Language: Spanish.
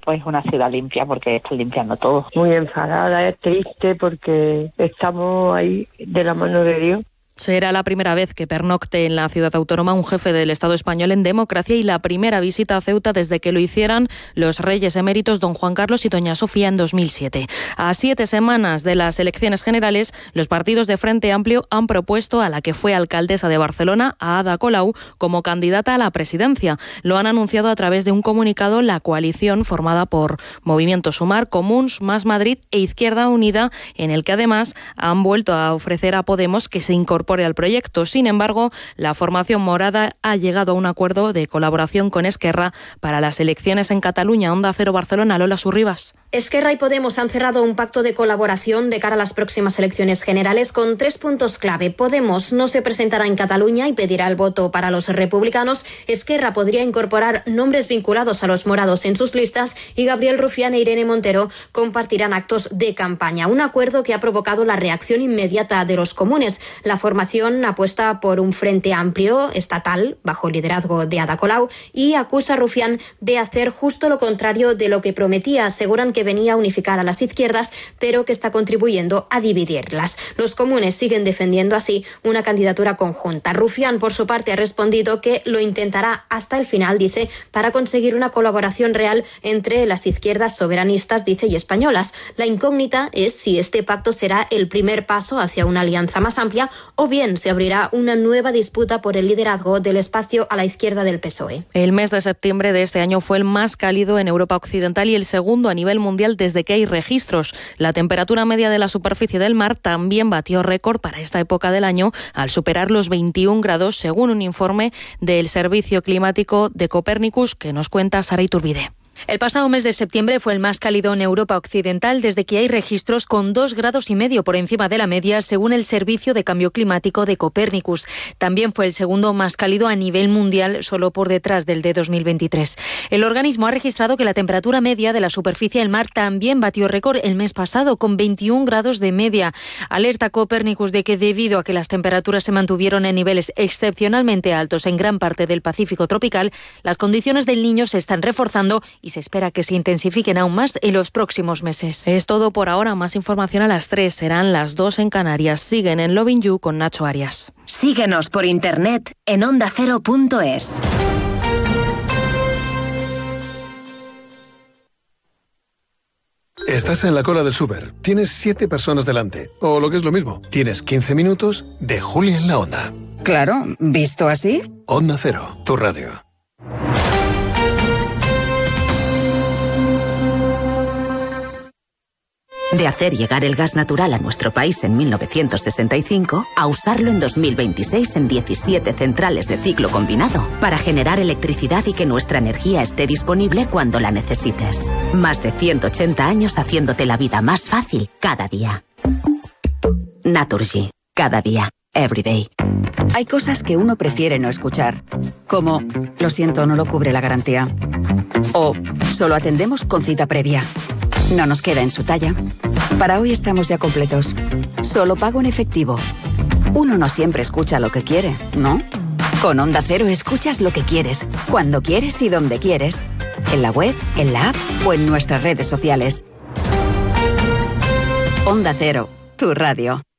pues una ciudad limpia, porque están limpiando todo. Muy enfadada, es triste porque estamos ahí de la mano de Dios. Será la primera vez que pernocte en la ciudad autónoma un jefe del Estado español en democracia y la primera visita a Ceuta desde que lo hicieran los reyes eméritos don Juan Carlos y doña Sofía en 2007. A 7 semanas de las elecciones generales, los partidos de Frente Amplio han propuesto a la que fue alcaldesa de Barcelona, a Ada Colau, como candidata a la presidencia. Lo han anunciado a través de un comunicado la coalición formada por Movimiento Sumar, Comuns, Más Madrid e Izquierda Unida, en el que además han vuelto a ofrecer a Podemos que se incorpore al proyecto. Sin embargo, la formación morada ha llegado a un acuerdo de colaboración con Esquerra para las elecciones en Cataluña. Onda Cero Barcelona, Lola Surribas. Esquerra y Podemos han cerrado un pacto de colaboración de cara a las próximas elecciones generales con 3 puntos clave. Podemos no se presentará en Cataluña y pedirá el voto para los republicanos. Esquerra podría incorporar nombres vinculados a los morados en sus listas y Gabriel Rufián e Irene Montero compartirán actos de campaña. Un acuerdo que ha provocado la reacción inmediata de los comunes. La formación apuesta por un frente amplio estatal bajo el liderazgo de Ada Colau y acusa a Rufián de hacer justo lo contrario de lo que prometía. Aseguran que venía a unificar a las izquierdas, pero que está contribuyendo a dividirlas. Los comunes siguen defendiendo así una candidatura conjunta. Rufián, por su parte, ha respondido que lo intentará hasta el final, dice, para conseguir una colaboración real entre las izquierdas soberanistas, dice, y españolas. La incógnita es si este pacto será el primer paso hacia una alianza más amplia o bien se abrirá una nueva disputa por el liderazgo del espacio a la izquierda del PSOE. El mes de septiembre de este año fue el más cálido en Europa Occidental y el segundo a nivel mundial desde que hay registros. La temperatura media de la superficie del mar también batió récord para esta época del año al superar los 21 grados, según un informe del Servicio Climático de Copernicus que nos cuenta Sara Iturbide. El pasado mes de septiembre fue el más cálido en Europa Occidental desde que hay registros con 2,5 grados por encima de la media, según el Servicio de Cambio Climático de Copernicus. También fue el segundo más cálido a nivel mundial, solo por detrás del de 2023. El organismo ha registrado que la temperatura media de la superficie del mar también batió récord el mes pasado, con 21 grados de media. Alerta Copernicus de que debido a que las temperaturas se mantuvieron en niveles excepcionalmente altos en gran parte del Pacífico tropical, las condiciones del Niño se están reforzando y se espera que se intensifiquen aún más en los próximos meses. Es todo por ahora. Más información a las 3. Serán las 2 en Canarias. Siguen en Loving You con Nacho Arias. Síguenos por internet en ondacero.es. Estás en la cola del súper. Tienes 7 personas delante. O lo que es lo mismo, tienes 15 minutos de Julia en la Onda. Claro, ¿visto así? Onda Cero, tu radio. De hacer llegar el gas natural a nuestro país en 1965 a usarlo en 2026 en 17 centrales de ciclo combinado para generar electricidad y que nuestra energía esté disponible cuando la necesites. Más de 180 años haciéndote la vida más fácil cada día. Naturgy. Cada día. Everyday. Hay cosas que uno prefiere no escuchar, como lo siento, no lo cubre la garantía. O solo atendemos con cita previa. No nos queda en su talla. Para hoy estamos ya completos. Solo pago en efectivo. Uno no siempre escucha lo que quiere, ¿no? Con Onda Cero escuchas lo que quieres, cuando quieres y donde quieres. En la web, en la app o en nuestras redes sociales. Onda Cero, tu radio.